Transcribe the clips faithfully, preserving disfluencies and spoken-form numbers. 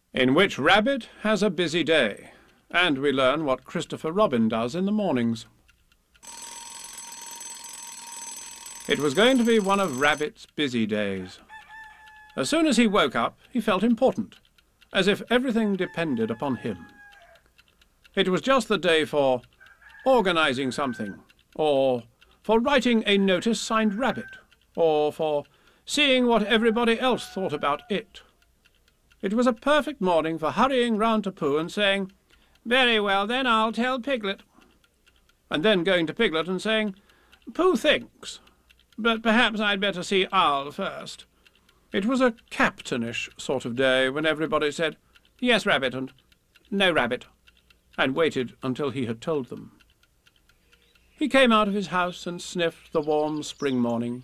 in which Rabbit has a busy day, and we learn what Christopher Robin does in the mornings. It was going to be one of Rabbit's busy days. As soon as he woke up, he felt important, as if everything depended upon him. It was just the day for organising something, or for writing a notice signed Rabbit, or for seeing what everybody else thought about it. It was a perfect morning for hurrying round to Pooh and saying, "Very well, then I'll tell Piglet," and then going to Piglet and saying, "Pooh thinks, but perhaps I'd better see Owl first." It was a captainish sort of day when everybody said, "Yes, Rabbit," and "No, Rabbit," and waited until he had told them. He came out of his house and sniffed the warm spring morning,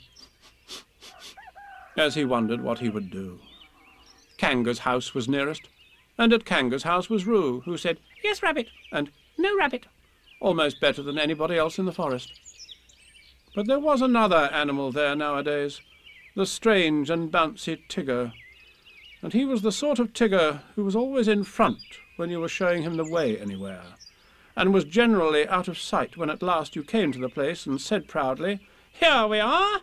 as he wondered what he would do. Kanga's house was nearest, and at Kanga's house was Roo, who said, "Yes, Rabbit," and "No, Rabbit," almost better than anybody else in the forest. But there was another animal there nowadays, the strange and bouncy Tigger, and he was the sort of Tigger who was always in front when you were showing him the way anywhere, and was generally out of sight when at last you came to the place and said proudly, "Here we are."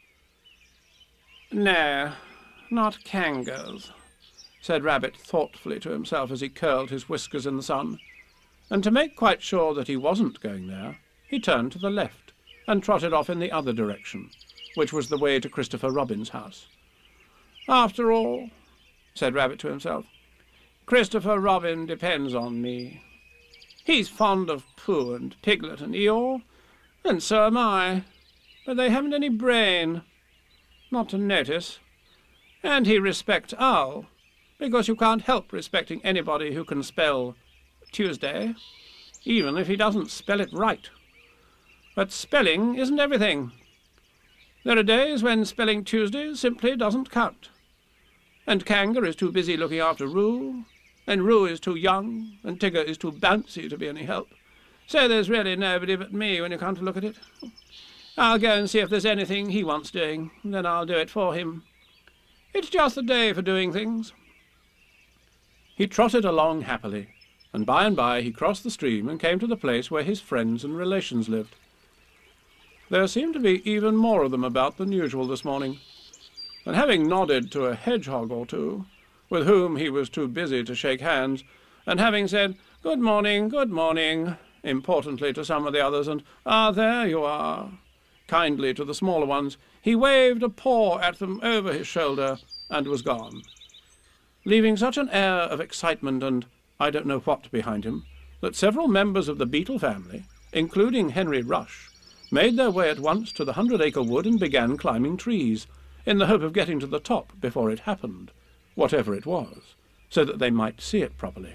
"No, not Kanga's," said Rabbit thoughtfully to himself as he curled his whiskers in the sun, and to make quite sure that he wasn't going there, he turned to the left and trotted off in the other direction, which was the way to Christopher Robin's house. "After all," said Rabbit to himself, "Christopher Robin depends on me. He's fond of Pooh and Piglet and Eeyore, and so am I, but they haven't any brain, not to notice. And he respects Owl, because you can't help respecting anybody who can spell Tuesday, even if he doesn't spell it right. But spelling isn't everything. There are days when spelling Tuesday simply doesn't count. And Kanga is too busy looking after Roo, and Roo is too young, and Tigger is too bouncy to be any help. So there's really nobody but me when you come to look at it. I'll go and see if there's anything he wants doing, and then I'll do it for him. It's just the day for doing things." He trotted along happily, and by and by he crossed the stream and came to the place where his friends and relations lived. There seemed to be even more of them about than usual this morning, and having nodded to a hedgehog or two, with whom he was too busy to shake hands, and having said, "Good morning, good morning," importantly to some of the others, and "Ah, there you are," kindly to the smaller ones, he waved a paw at them over his shoulder and was gone, leaving such an air of excitement and I don't know what behind him, that several members of the Beetle family, including Henry Rush, made their way at once to the Hundred Acre Wood and began climbing trees, in the hope of getting to the top before it happened, whatever it was, so that they might see it properly.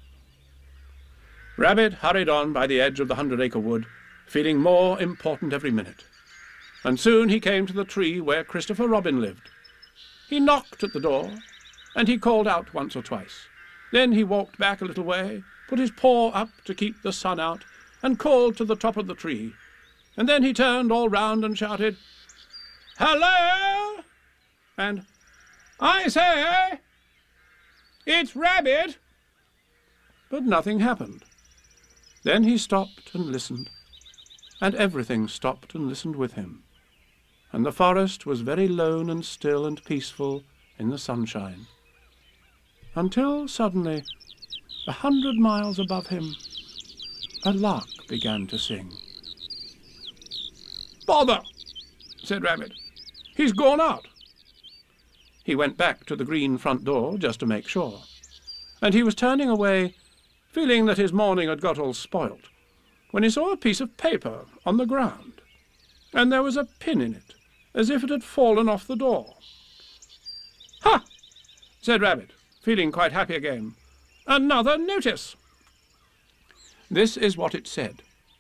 Rabbit hurried on by the edge of the Hundred Acre Wood, feeling more important every minute, and soon he came to the tree where Christopher Robin lived. He knocked at the door, and he called out once or twice. Then he walked back a little way, put his paw up to keep the sun out, and called to the top of the tree. And then he turned all round and shouted, "Hello!" and "I say, it's Rabbit!" But nothing happened. Then he stopped and listened, and everything stopped and listened with him, and the forest was very lone and still and peaceful in the sunshine, until suddenly, a hundred miles above him, a lark began to sing. "Bother!" said Rabbit. "He's gone out." He went back to the green front door just to make sure, and he was turning away, feeling that his morning had got all spoilt, when he saw a piece of paper on the ground, and there was a pin in it, as if it had fallen off the door. "Ha!" said Rabbit, feeling quite happy again. "Another notice!" This is what it said.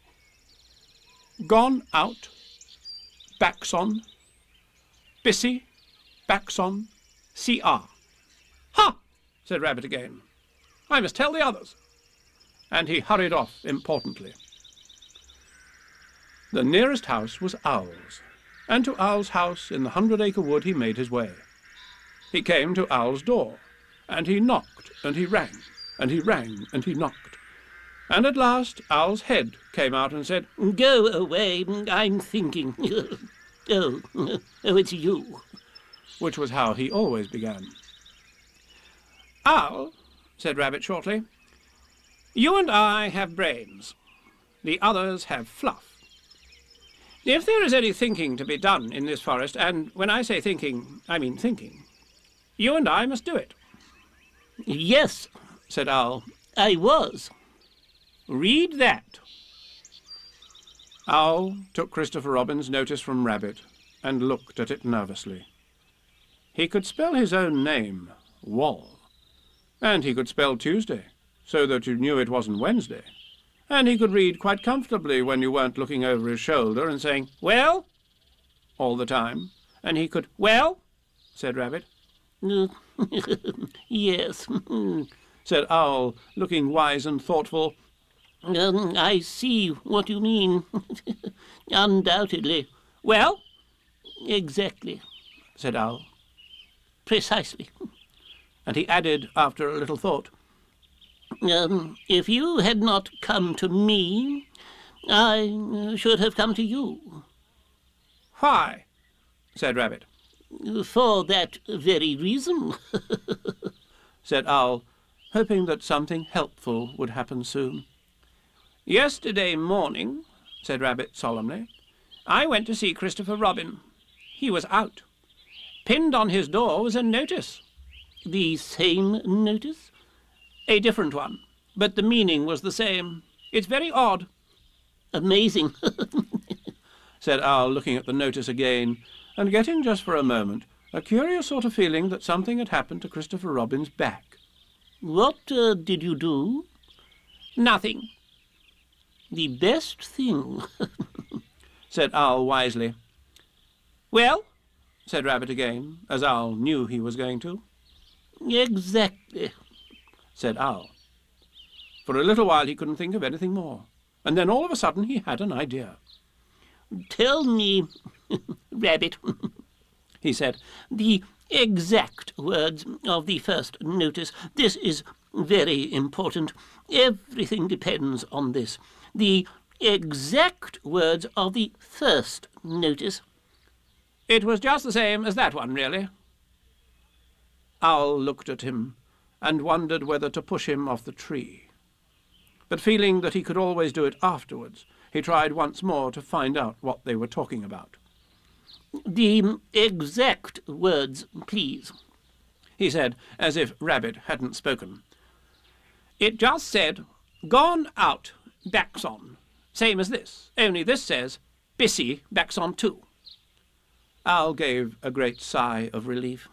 "Gone out, Baxon, Bissy, Baxon, C R" "Ha!" said Rabbit again. "I must tell the others." And he hurried off importantly. The nearest house was Owl's, and to Owl's house in the Hundred Acre Wood he made his way. He came to Owl's door, and he knocked, and he rang, and he rang, and he knocked. And at last Owl's head came out and said, "Go away, I'm thinking." "Oh, oh, it's you," which was how he always began. "Owl," said Rabbit shortly, "you and I have brains. The others have fluff. If there is any thinking to be done in this forest, and when I say thinking, I mean thinking, you and I must do it." "Yes," said Owl, "I was." "Read that." Owl took Christopher Robin's notice from Rabbit and looked at it nervously. He could spell his own name, Wall, and he could spell Tuesday, so that you knew it wasn't Wednesday, and he could read quite comfortably when you weren't looking over his shoulder and saying, "Well?" all the time, and he could, "Well?" said Rabbit. "Yes," said Owl, looking wise and thoughtful. Um, "I see what you mean. Undoubtedly." "Well?" "Exactly," said Owl. "Precisely." And he added, after a little thought, Um, "if you had not come to me, I should have come to you." "Why?" said Rabbit. "For that very reason," said Owl, hoping that something helpful would happen soon. "Yesterday morning," said Rabbit solemnly, "I went to see Christopher Robin. He was out. Pinned on his door was a notice." "The same notice?" "A different one, but the meaning was the same. It's very odd." "Amazing," said Owl, looking at the notice again, and getting just for a moment a curious sort of feeling that something had happened to Christopher Robin's back. "What uh, did you do?" "Nothing." "The best thing," said Owl wisely. "Well?" said Rabbit again, as Owl knew he was going to. "Exactly," said Owl. For a little while he couldn't think of anything more, and then all of a sudden he had an idea. "Tell me, Rabbit," he said, "the exact words of the first notice. This is very important. Everything depends on this. The exact words of the first notice." "It was just the same as that one, really." Owl looked at him and wondered whether to push him off the tree. But feeling that he could always do it afterwards, he tried once more to find out what they were talking about. "The exact words, please," he said, as if Rabbit hadn't spoken. "It just said, 'Gone out, backs on,' same as this, only this says, 'Bissy, backs on too.'" Owl gave a great sigh of relief.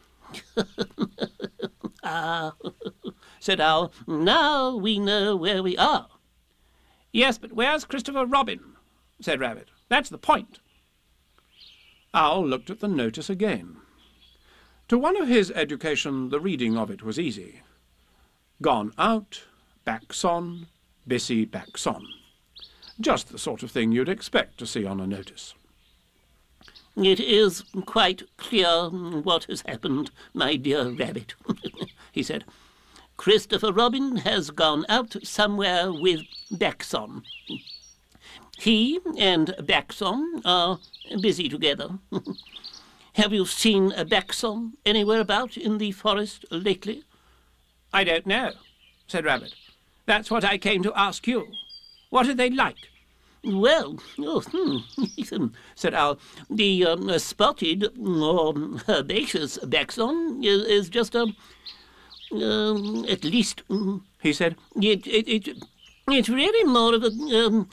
"Ah," said Owl, "now we know where we are." "Yes, but where's Christopher Robin?" said Rabbit. "That's the point." Owl looked at the notice again. To one of his education, the reading of it was easy. Gone out, backs on, Bissy backs on. Just the sort of thing you'd expect to see on a notice. "It is quite clear what has happened, my dear Rabbit," he said. "Christopher Robin has gone out somewhere with backs on. He and backs on are busy together. Have you seen a backs on anywhere about in the forest lately?" "I don't know," said Rabbit. "That's what I came to ask you. What are they like?" "Well, oh, hmm, said Owl, "the um, spotted or herbaceous baxon is, is just a, um, at least," he said, it, it, it, "it's really more of a, um,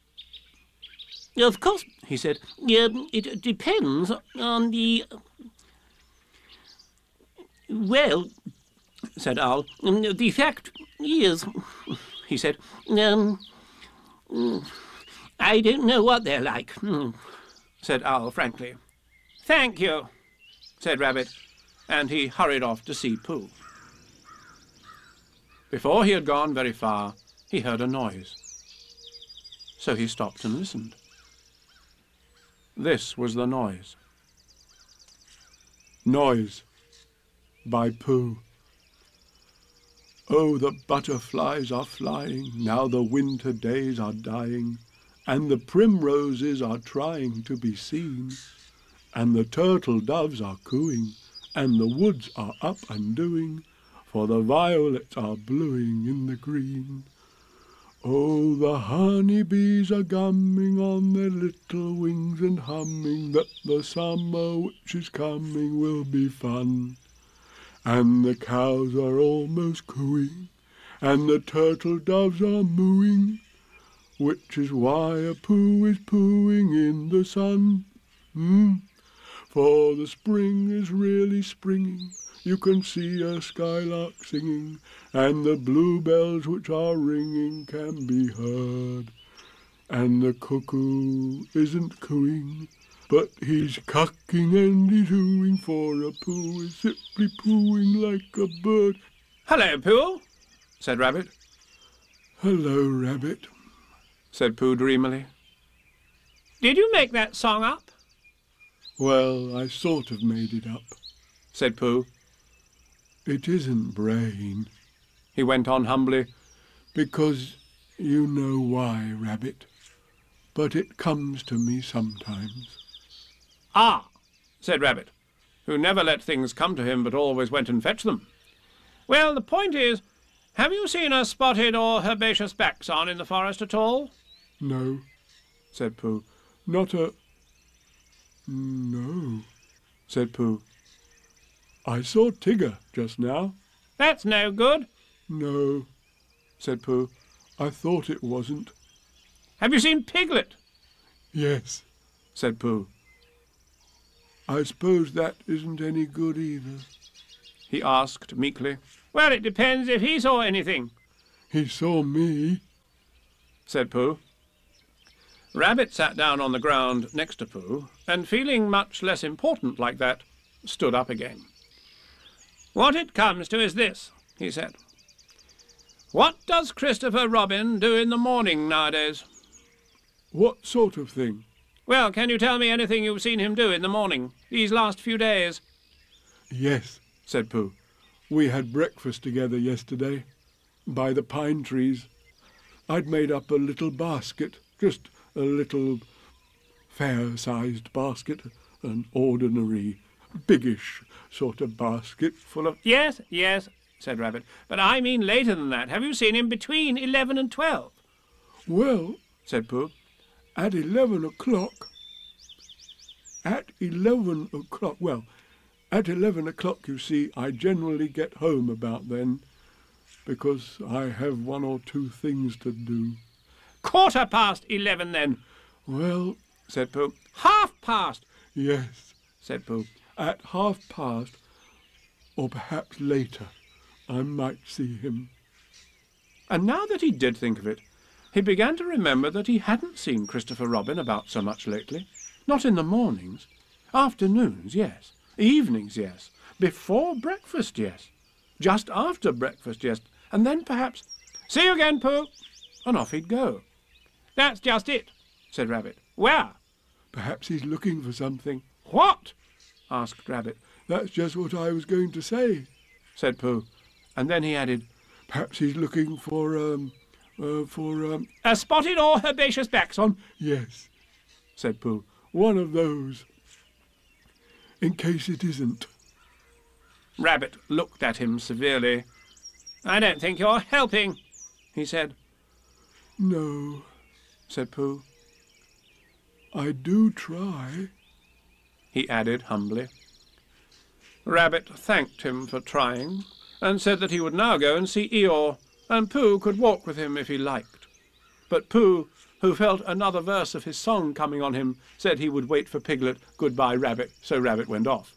of course," he said, um, "it depends on the, well," said Owl, "the fact is," he said, um, "I don't know what they're like," said Owl frankly. "Thank you," said Rabbit, and he hurried off to see Pooh. Before he had gone very far, he heard a noise. So he stopped and listened. This was the noise. Noise by Pooh. Oh, the butterflies are flying, now the winter days are dying, and the primroses are trying to be seen, and the turtle doves are cooing, and the woods are up and doing, for the violets are bluing in the green. Oh, the honey bees are gumming on their little wings and humming that the summer which is coming will be fun. And the cows are almost cooing, and the turtle doves are mooing, which is why a poo is pooing in the sun. Mm. For the spring is really springing, you can see a skylark singing, and the bluebells which are ringing can be heard. And the cuckoo isn't cooing, but he's cucking and he's hooing, for a poo is simply pooing like a bird. "Hello, Pooh," said Rabbit. "Hello, Rabbit," said Pooh dreamily. "Did you make that song up?" "Well, I sort of made it up," said Pooh. "It isn't brain," he went on humbly, "because you know why, Rabbit, but it comes to me sometimes." "Ah," said Rabbit, who never let things come to him but always went and fetched them. "Well, the point is, have you seen a spotted or herbaceous baxon in the forest at all?" "No," said Pooh, "not a—" "No," said Pooh. "I saw Tigger just now." "That's no good." "No," said Pooh, "I thought it wasn't." "Have you seen Piglet?" "Yes," said Pooh. "I suppose that isn't any good either?" he asked meekly. "Well, it depends if he saw anything." "He saw me," said Pooh. Rabbit sat down on the ground next to Pooh, and feeling much less important like that, stood up again. "What it comes to is this," he said. "What does Christopher Robin do in the morning nowadays?" "What sort of thing?" "Well, can you tell me anything you've seen him do in the morning, these last few days?" "Yes," said Pooh. "We had breakfast together yesterday, by the pine trees. I'd made up a little basket, just a little fair-sized basket, an ordinary, biggish sort of basket full of—" "Yes, yes," said Rabbit, "but I mean later than that. Have you seen him between eleven and twelve?" "Well," said Pooh, "at eleven o'clock, at eleven o'clock, well, at eleven o'clock, you see, I generally get home about then, because I have one or two things to do." "Quarter past eleven, then." "Well," said Pooh. "Half past." "Yes," said Pooh, "at half past, or perhaps later, I might see him." And now that he did think of it, he began to remember that he hadn't seen Christopher Robin about so much lately. Not in the mornings. Afternoons, yes. Evenings, yes. Before breakfast, yes. Just after breakfast, yes. And then perhaps, "See you again, Pooh," and off he'd go. "That's just it," said Rabbit. "Where?" "Perhaps he's looking for something." "What?" asked Rabbit. "That's just what I was going to say," said Pooh. And then he added, "Perhaps he's looking for, um, uh, for, um—" "A spotted or herbaceous baxon?" "Yes," said Pooh, "one of those. In case it isn't." Rabbit looked at him severely. "I don't think you're helping," he said. "No," said Pooh. "I do try," he added humbly. Rabbit thanked him for trying, and said that he would now go and see Eeyore, and Pooh could walk with him if he liked. But Pooh, who felt another verse of his song coming on him, said he would wait for Piglet. Goodbye, Rabbit. So Rabbit went off.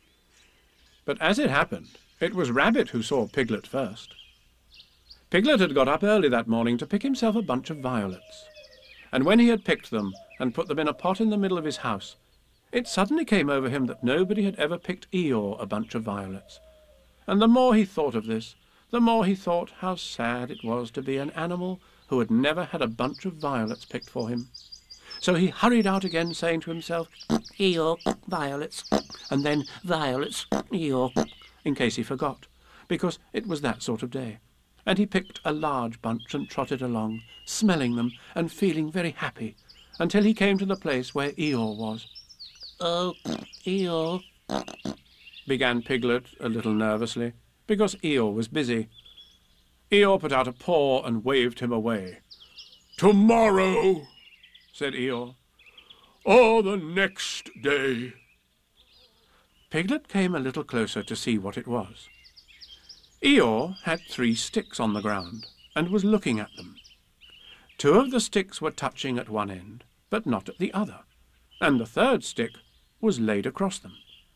But as it happened, it was Rabbit who saw Piglet first. Piglet had got up early that morning to pick himself a bunch of violets, and when he had picked them and put them in a pot in the middle of his house, it suddenly came over him that nobody had ever picked Eeyore a bunch of violets. And the more he thought of this, the more he thought how sad it was to be an animal who had never had a bunch of violets picked for him. So he hurried out again, saying to himself, Eeyore, violets, and then violets, Eeyore, in case he forgot, because it was that sort of day. and he picked a large bunch and trotted along, smelling them and feeling very happy, until he came to the place where Eeyore was. "Oh, Eeyore," began Piglet a little nervously, because Eeyore was busy. Eeyore put out a paw and waved him away. "Tomorrow," said Eeyore. "or the next day." Piglet came a little closer to see what it was. Eeyore had three sticks on the ground, and was looking at them. Two of the sticks were touching at one end, but not at the other, and the third stick was laid across them.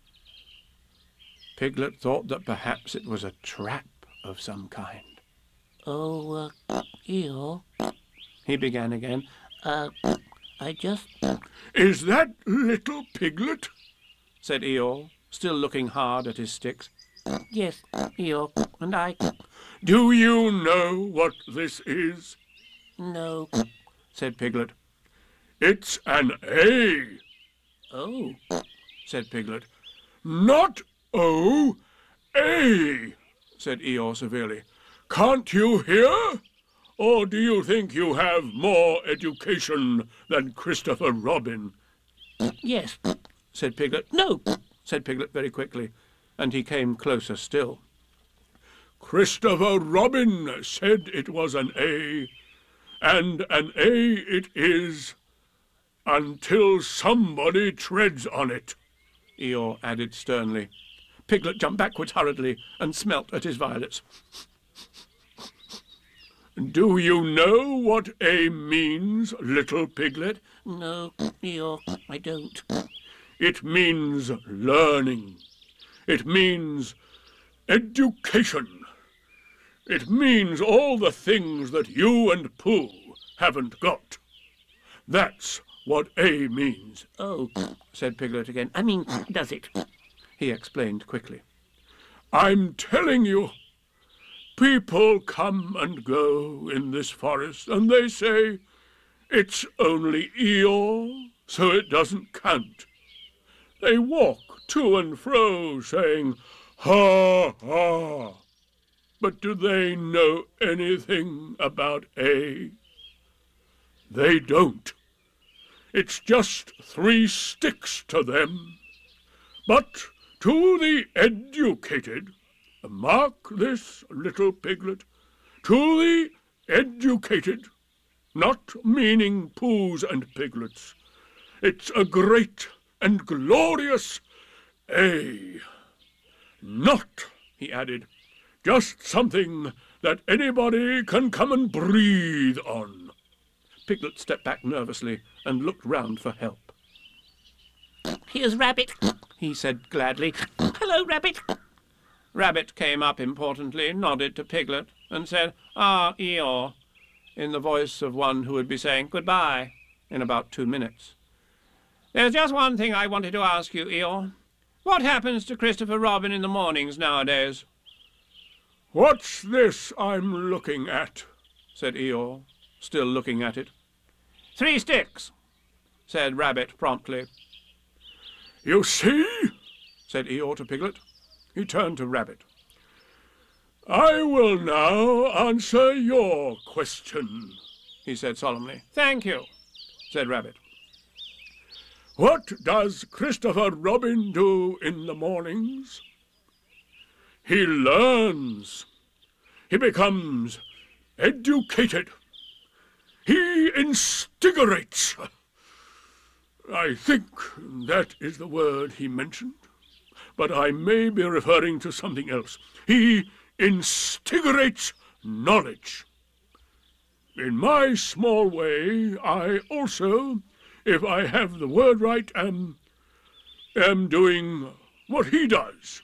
Piglet thought that perhaps it was a trap of some kind. "Oh, uh, Eeyore," he began again. uh, I just... "Is that little Piglet?" said Eeyore, still looking hard at his sticks. Yes, Eeyore, and I... "Do you know what this is?" No. said Piglet. "It's an A," Oh, said Piglet. "Not O, A," said Eeyore severely. "Can't you hear? Or do you think you have more education than Christopher Robin?" yes. said Piglet. No. said Piglet very quickly, and he came closer still. "Christopher Robin said it was an A, and an A it is, until somebody treads on it," Eeyore added sternly. Piglet jumped backwards hurriedly and smelt at his violets. "Do you know what A means, little Piglet?" No, Eeyore, I don't. "It means learning. It means education. It means all the things that you and Pooh haven't got. That's what A means." Oh, said Piglet again. I mean, does it? He explained quickly. "I'm telling you, people come and go in this forest, and they say, 'It's only Eeyore, so it doesn't count.' They walk to and fro, saying, 'Ha, ha.' But do they know anything about A? They don't. It's just three sticks to them. But to the educated, mark this, little Piglet, to the educated, not meaning Poohs and Piglets, it's a great and glorious A. Not," he added, "just something that anybody can come and breathe on." Piglet stepped back nervously and looked round for help. Here's Rabbit, He said gladly. Hello, Rabbit. Rabbit came up importantly, nodded to Piglet, and said, "Ah, Eeyore," in the voice of one who would be saying goodbye in about two minutes. "There's just one thing I wanted to ask you, Eeyore. What happens to Christopher Robin in the mornings nowadays?" "What's this I'm looking at?" said Eeyore, still looking at it. "Three sticks," said Rabbit promptly. "You see," said Eeyore to Piglet. He turned to Rabbit. "I will now answer your question," he said solemnly. "Thank you," said Rabbit. "What does Christopher Robin do in the mornings? He learns. He becomes educated. He instigates. I think that is the word he mentioned, but I may be referring to something else. He instigates knowledge. In my small way, I also, if I have the word right, am, am doing what he does.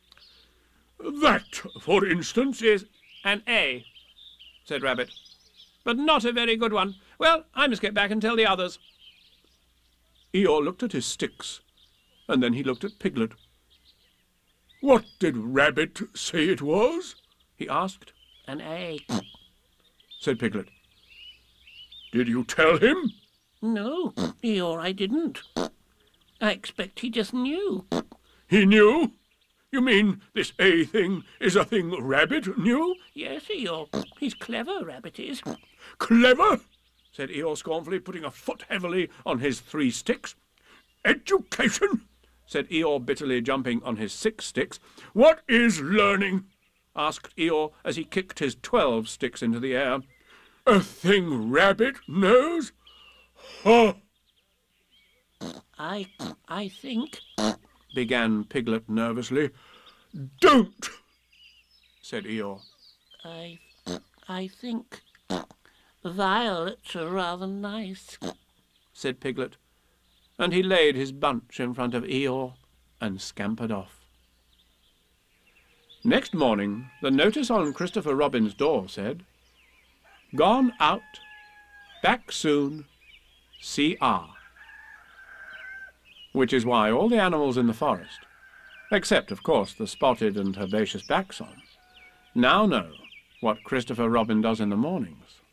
That, for instance, "Is an A," said Rabbit, "but not a very good one. Well, I must get back and tell the others." Eeyore looked at his sticks, and then he looked at Piglet. "What did Rabbit say it was?" he asked. An A. Said Piglet. "Did you tell him?" No, Eeyore, I didn't. I expect he just knew. "He knew? You mean this A thing is a thing Rabbit knew? Yes, Eeyore. He's clever, Rabbit is. Clever, said Eeyore scornfully, putting a foot heavily on his three sticks. Education, said Eeyore bitterly, jumping on his six sticks. What is learning? Asked Eeyore as he kicked his twelve sticks into the air. A thing Rabbit knows? Ha! I, I think... began Piglet nervously. Don't, said Eeyore. I, I think violets are rather nice, said Piglet, and he laid his bunch in front of Eeyore and scampered off. Next morning, the notice on Christopher Robin's door said, "Gone out, back soon, C R" Which is why all the animals in the forest, except, of course, the spotted and herbaceous baxon, now know what Christopher Robin does in the mornings.